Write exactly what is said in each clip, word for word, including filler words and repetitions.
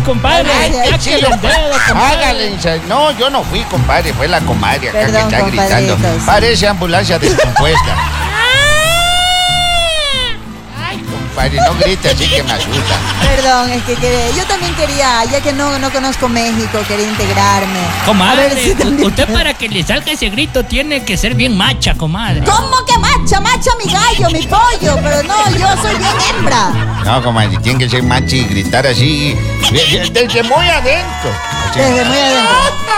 compadre. Ay, Sáquele chido, el dedo, compadre. hágale, insa- no, yo no fui, compadre, fue la comadre acá Perdón, que está gritando. compadritos. Parece ambulancia descompuesta. Ay, compadre, no grite así que me asusta. Perdón, es que, que yo también quería, ya que no, no conozco México, quería integrarme. Comadre, A ver si también- usted para que le salga ese grito tiene que ser bien macha, comadre. ¿Cómo que macha? Macha mi gallo, mi pollo, pero no, yo soy bien hembra. No, comadre, tiene que ser machi y gritar así, de- de- desde muy adentro. Así. Desde muy adentro.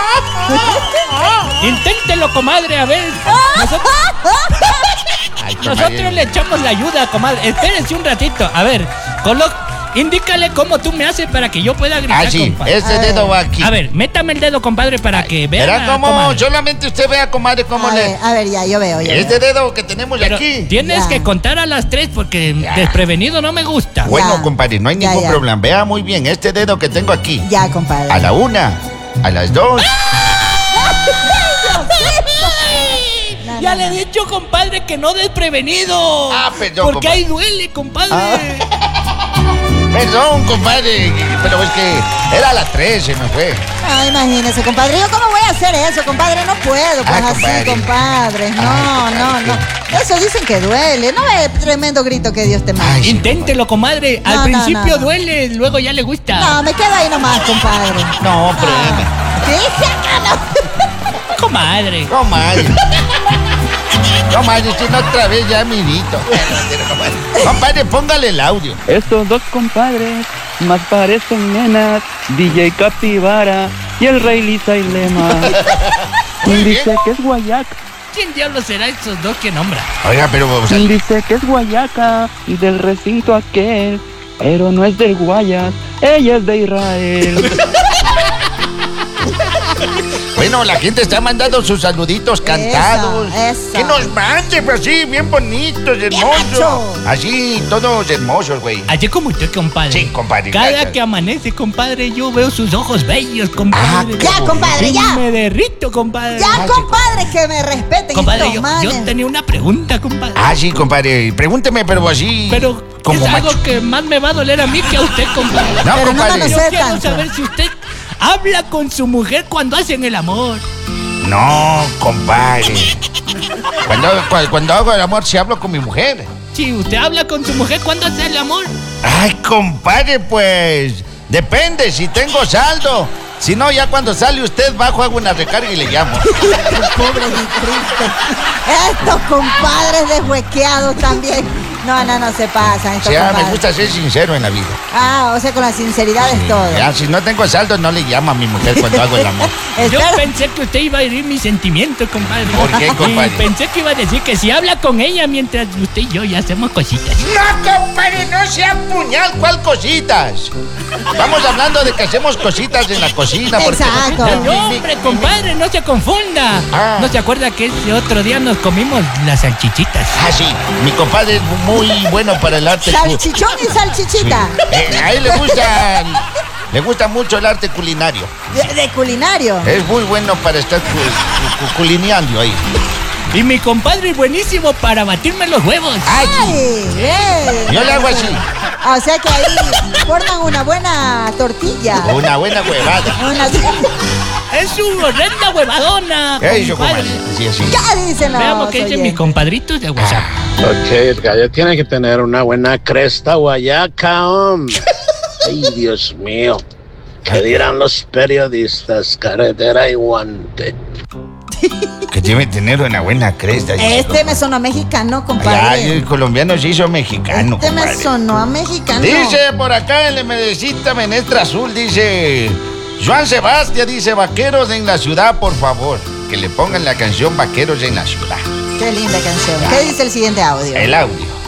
Inténtelo, comadre, a ver. Nosotros, Ay, comadre. nosotros le echamos la ayuda, comadre. Espérense un ratito. A ver, colo- indícale cómo tú me haces para que yo pueda gritar, Ah, sí, compadre. este A ver. dedo va aquí. A ver, métame el dedo, compadre, para que vea. Verá cómo, solamente usted vea, comadre, cómo A le... ver, a ver, ya, yo veo, yo veo. Este dedo que tenemos Pero aquí. tienes Ya. que contar a las tres porque Ya. desprevenido no me gusta. Bueno, Ya. compadre, no hay Ya, ningún ya. problema. Vea muy bien, este dedo que tengo aquí. Ya, compadre. A la una, a las dos. No, Ya no, le he no. dicho, compadre, que no desprevenido. Ah, perdón, Porque compadre. ahí duele, compadre. Perdón, compadre, pero es que era a las tres, se me fue. No, imagínese, compadre. ¿Yo cómo voy a hacer eso, compadre? No puedo, pues Ah, así, compadre. compadre. No, Ay, no, compadre. no. Eso dicen que duele. No es tremendo grito que Dios te manda. Ay, sí, Inténtelo, comadre. Al No, no, principio no, no. duele, luego ya le gusta. No, me quedo ahí nomás, compadre. No, pruebe. ¿Qué? No. Comadre. Comadre. Comadre, si no otra vez ya mirito. Compadre, póngale el audio. Estos dos compadres más parecen nenas, D J Capivara y el Rey Lisa y Lema. Muy bien. Dice que es guayaca, ¿Quién diablos será esos dos que nombra? Oiga, pero o sea, dice que es guayaca y del recinto aquel, pero no es del Guayas, ella es de Israel. bueno, la gente está mandando sus saluditos cantados. eso. Que nos manden, pues así, bien bonitos, hermosos. macho. Así, todos hermosos, güey. Así como usted, compadre. Sí, compadre, Cada gracias. que amanece, compadre, yo veo sus ojos bellos, compadre. Ya, compadre, Y ya. me derrito, compadre. Ya, Ay, compadre, que me respeten Compadre, estos yo, manes. yo tenía una pregunta, compadre. Ah, sí, compadre. Pregúnteme, pero así. Pero como es algo macho. que más me va a doler a mí que a usted, compadre. No, Pero no compadre. me Yo sé quiero tanto. saber si usted habla con su mujer cuando hacen el amor. No, compadre. Cuando, cu- cuando hago el amor, sí hablo con mi mujer. Si usted habla con su mujer cuando hace el amor. Ay, compadre, pues. Depende, si tengo saldo. Si no, ya cuando sale usted, bajo, hago una recarga y le llamo. Pobres y tristes. Estos compadres deshuequeados también. No, no, no se pasan O estos sea, me compadres. gusta ser sincero en la vida. Ah, o sea, con la sinceridad es todo. Ya, si no tengo saldo, no le llamo a mi mujer cuando hago el amor. Yo Espero- pensé que usted iba a herir mis sentimientos, compadre. ¿Por qué, compadre? Y pensé que iba a decir que si habla con ella mientras usted y yo ya hacemos cositas. No, compadre, no sea puñal, ¿cuál cositas? Estamos hablando de que hacemos cositas en la cocina. porque- Exacto. Mi- mi- No, hombre, compadre, no se confunda. Ah. ¿No se acuerda que ese otro día nos comimos las salchichitas? Ah, sí, mi compadre es muy bueno para el arte. cu- Salchichón y salchichita. Eh, a él le gusta, le gusta mucho el arte culinario. De, de culinario. Es muy bueno para estar cu- cu- cu- culineando ahí. Y mi compadre es buenísimo para batirme los huevos. Ay, sí. Ay, bien. Yo le hago así, O sea que ahí forman una buena tortilla. una buena huevada. Una... Es una horrenda huevadona, Eso, compadre. comadre, así, así. ¿Qué dicen los Veamos qué dicen mis oyentes? compadritos de WhatsApp. Ok, el gallo tiene que tener una buena cresta guayaca, hombre. Ay, Dios mío. ¿Qué dirán los periodistas? Carretera y guante. Que debe tener una buena cresta. Este me sonó a mexicano, Ya, compadre. el colombiano se hizo mexicano, Este me compadre. sonó a mexicano. Dice por acá en la Medecita Menestra Azul, dice Juan Sebastián, dice vaqueros en la ciudad, por favor. Que le pongan la canción Vaqueros en la ciudad. Qué linda canción. ¿Qué dice el siguiente audio? El audio.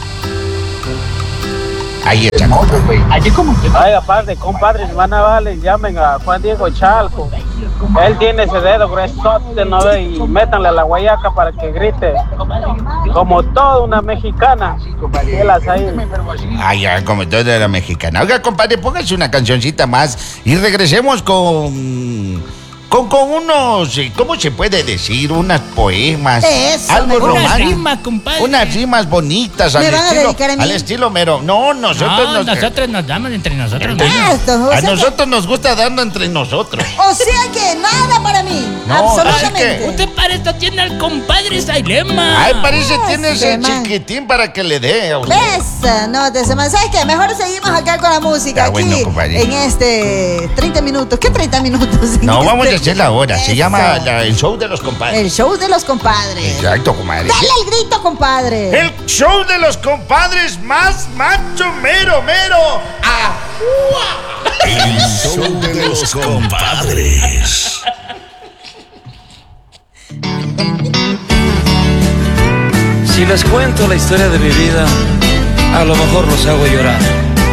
Ahí está. Allí como que Ay, aparte, compadres, van a darle, llamen a Juan Diego Chalco. Él tiene ese dedo gruesote, ¿no ve? Y métanle a la guayaca para que grite como toda una mexicana. Él hace ahí. Ay, ya, como toda la mexicana. Oiga, compadre, póngase una cancioncita más y regresemos con con, con unos, eh, ¿cómo se puede decir? Unas poemas. Eso, algo me gusta. Unas romántico. rimas, compadre. Unas rimas bonitas ¿Me al van a estilo, dedicar a mí? al estilo mero. No, nosotros No, nos, nosotros nos damos entre nosotros. Entre- mismos. Esto, o a sea que- nosotros nos gusta darlo entre nosotros. O sea que nada para mí. No, absolutamente. así que- Usted para esto tiene al compadre Sailema. Ay, parece que tiene ese Este man. chiquitín para que le dé a usted. ¿Ves? No, te se me- ¿sabes qué? Mejor seguimos acá con la música. Está Aquí bueno, compadre. en este treinta minutos. ¿Qué treinta minutos? En No, vamos a este- hacer la hora. Se Eso. llama la- el show de los compadres. El show de los compadres. Exacto, comadre. Dale el grito, compadre. El show de los compadres más macho mero mero. ¡Ah! El show de los compadres. Si les cuento la historia de mi vida, a lo mejor los hago llorar.